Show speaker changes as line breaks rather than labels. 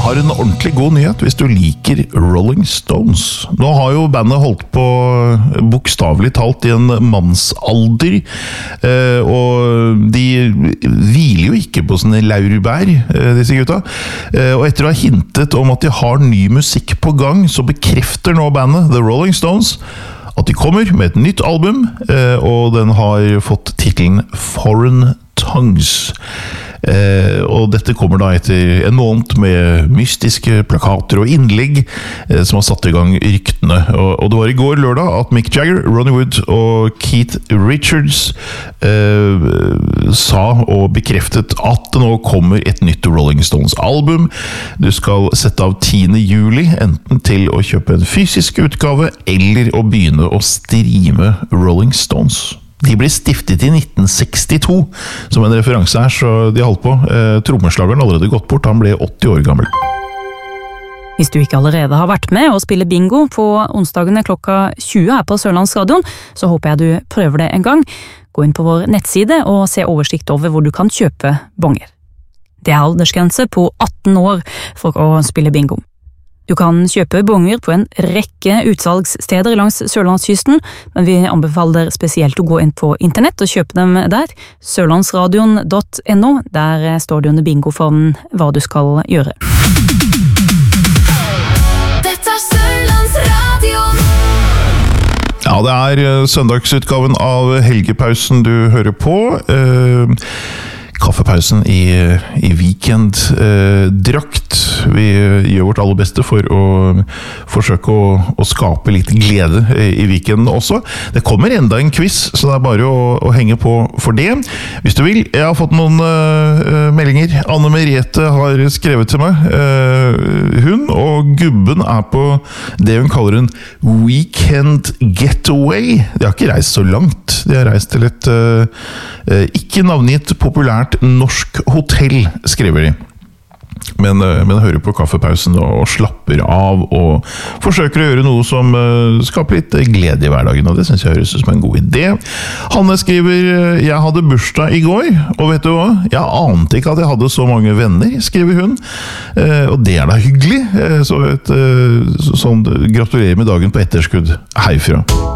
har en ordentlig god nyhet hvis du liker Rolling Stones. Nå har jo bandet holdt på bokstavelig talt i en mannsalder, og de hviler jo ikke på sånne laurbær, disse gutta. Og etter å ha hintet om at de har ny musikk på gang, så bekrefter nå bandet The Rolling Stones at de kommer med et nytt album, og den har fått titelen Foreign Tongues. Og dette kommer da etter en måned med mystiske plakater og innlegg som har satt i gang ryktene. Og det var i går lørdag at Mick Jagger, Ronnie Wood og Keith Richards sa og bekreftet at det nå kommer et nytt Rolling Stones album. Du skal sette av 10. juli enten til å kjøpe en fysisk utgave eller å begynne å streame Rolling Stones. De ble stiftet i 1962, som en referanse her, så de holdt på. Trommeslageren allerede gått bort, han ble 80 år gammel.
Hvis du ikke allerede har vært med og spiller bingo på onsdagene klokka 20 her på Sørlandsradion, så håper jeg du prøver det en gang. Gå inn på vår nettside og se oversikt over hvor du kan kjøpe bonger. Det er aldersgrense på 18 år for å spille bingo. Du kan kjøpe bonger på en rekke utsalgssteder langs Sørlandskysten, men vi anbefaler spesielt å gå inn på internett og kjøpe dem der. Sørlandsradion.no, der står det under bingoformen hva du skal gjøre.
Dette er Sørlandsradion.
Ja, det er søndagsutgaven av Helgepausen du hører på. Kaffepausen i weekenddrakt. Vi gjør vårt aller beste for å forsøke å skape litt glede i weekenden også. Det kommer enda en quiz, så det er bare å henge på for det. Hvis du vil, jeg har fått noen meldinger. Anne Merete har skrevet til meg. Hun og gubben er på det hun kaller en weekend getaway. De har ikke reist så langt. De har reist til et ikke navngitt populært norsk hotell, skriver de. Men hører på kaffepausen og slapper av og forsøker å gjøre noe som skaper litt glede i hverdagen, og det synes jeg høres ut som en god idé. Hanne skriver, jeg hadde bursdag i går, og vet du hva? Jeg ante ikke at jeg hadde så mange venner, skriver hun. Og det er da hyggelig, så gratulerer med dagen på etterskudd herfra.